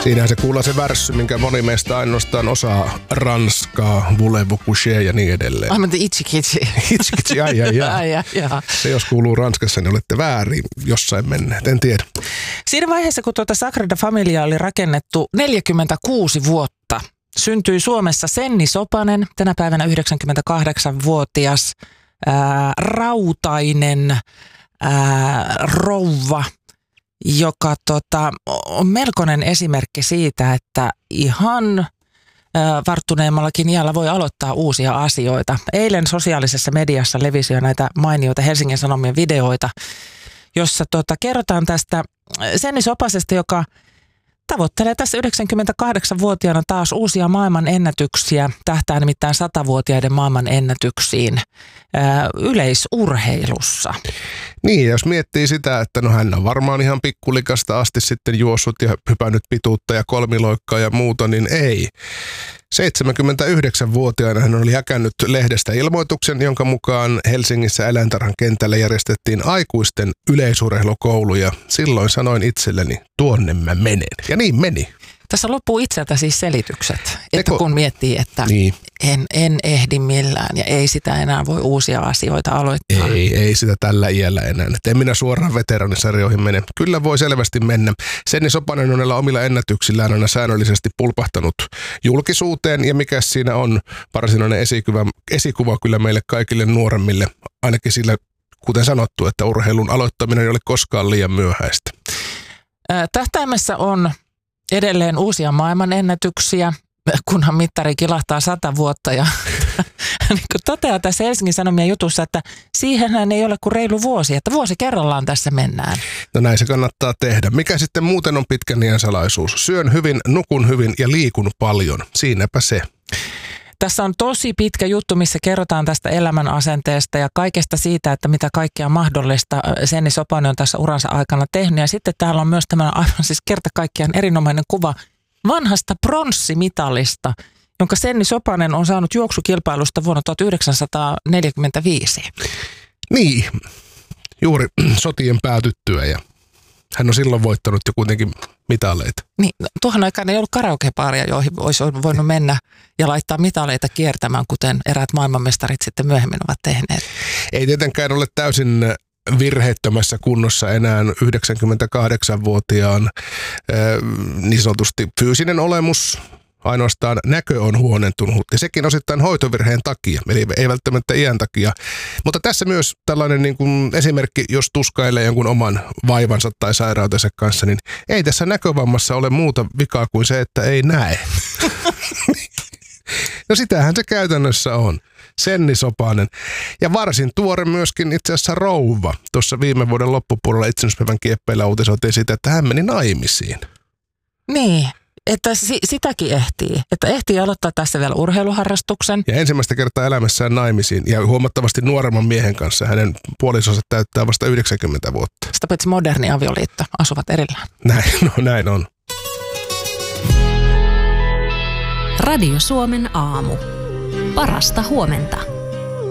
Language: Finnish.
Siinähän se kuullaan se värssy, minkä moni meistä ainoastaan osaa ranskaa, voulez-vous coucher ja niin edelleen. Aivan itchi-kitchi. Itchi-kitchi, ai. Se jos kuuluu Ranskassa, niin olette väärin jossain menneet, en tiedä. Siinä vaiheessa, kun tuota Sagrada Familia oli rakennettu 46 vuotta, syntyi Suomessa Senni Sopanen, tänä päivänä 98-vuotias, rautainen rouva, joka on melkoinen esimerkki siitä, että ihan varttuneemmallakin iällä voi aloittaa uusia asioita. Eilen sosiaalisessa mediassa levisi jo näitä mainioita Helsingin Sanomien videoita, jossa kerrotaan tästä Senni Sopasesta, joka tavoittelee tässä 98-vuotiaana taas uusia maailman ennätyksiä, tähtää nimittäin 100-vuotiaiden maailman ennätyksiin yleisurheilussa. Niin, jos miettii sitä, että no hän on varmaan ihan pikkulikasta asti sitten juossut ja hypännyt pituutta ja kolmiloikkaa ja muuta, niin ei. 79-vuotiaana hän oli häkännyt lehdestä ilmoituksen, jonka mukaan Helsingissä Eläintarhan kentällä järjestettiin aikuisten yleisurheilukouluja. Silloin sanoin itselleni, tuonne mä menen. Ja niin meni. Tässä loppuu itseltä siis selitykset, että kun miettii, että niin. en ehdi millään ja ei sitä enää voi uusia asioita aloittaa. Ei sitä tällä iällä enää. Et en minä suoraan veteraanisarjoihin mene. Kyllä voi selvästi mennä. Senni Sopanen on näillä omilla ennätyksillään aina säännöllisesti pulpahtanut julkisuuteen ja mikä siinä on varsinainen esikuva kyllä meille kaikille nuoremmille, ainakin sillä, kuten sanottu, että urheilun aloittaminen ei ole koskaan liian myöhäistä. Tähtäimessä on edelleen uusia maailmanennätyksiä, kunhan mittari kilahtaa 100 vuotta ja niin kuin toteaa tässä Helsingin Sanomien jutussa, että siihenhän ei ole kuin reilu vuosi, että vuosi kerrallaan tässä mennään. No näin se kannattaa tehdä. Mikä sitten muuten on pitkän iän salaisuus? Syön hyvin, nukun hyvin ja liikun paljon. Siinäpä se. Tässä on tosi pitkä juttu, missä kerrotaan tästä elämän asenteesta ja kaikesta siitä, että mitä kaikkea mahdollista Senni Sopanen on tässä uransa aikana tehnyt. Ja sitten täällä on myös tämä aivan siis kerta kaikkiaan erinomainen kuva vanhasta pronssimitalista, jonka Senni Sopanen on saanut juoksukilpailusta vuonna 1945. Niin, juuri sotien päätyttyä ja hän on silloin voittanut jo kuitenkin mitaleita. Niin, tuohon aikaan ei ollut karaokebaaria, joihin olisi voinut mennä ja laittaa mitaleita kiertämään, kuten eräät maailmanmestarit sitten myöhemmin ovat tehneet. Ei tietenkään ole täysin virheettömässä kunnossa enää 98-vuotiaan niin sanotusti fyysinen olemus. Ainoastaan näkö on huonontunut ja sekin osittain hoitovirheen takia, eli ei välttämättä iän takia. Mutta tässä myös tällainen niin kuin esimerkki, jos tuskailee jonkun oman vaivansa tai sairautensa kanssa, niin ei tässä näkövammassa ole muuta vikaa kuin se, että ei näe. No sitähän se käytännössä on. Senni Sopanen. Ja varsin tuore myöskin itse asiassa rouva. Tuossa viime vuoden loppupuolella itsenäisyyspäivän kieppeillä uutisoitiin siitä, että hän meni naimisiin. Niin. Että sitäkin ehtii. Että ehtii aloittaa tässä vielä urheiluharrastuksen. Ja ensimmäistä kertaa elämässään naimisiin ja huomattavasti nuoremman miehen kanssa. Hänen puolisonsa täyttää vasta 90 vuotta. Sitä paitsi moderni avioliitto, asuvat erillään. Näin on. Radio Suomen aamu. Parasta huomenta.